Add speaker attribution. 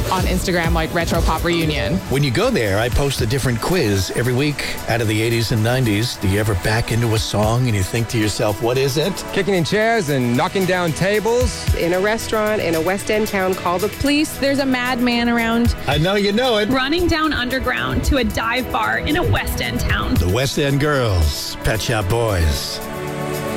Speaker 1: on Instagram, like Retro Pop Reunion.
Speaker 2: When you go there, I post a different quiz every week out of the 80s and 90s. Do you ever back into a song and you think to yourself, what is it?
Speaker 3: Kicking in chairs and knocking down tables.
Speaker 4: In a restaurant in a West End town called the Police, there's a madman around.
Speaker 2: I know you know it.
Speaker 5: Running down underground to a dive bar in a West End town.
Speaker 2: The West End Girls, Pet Shop Boys.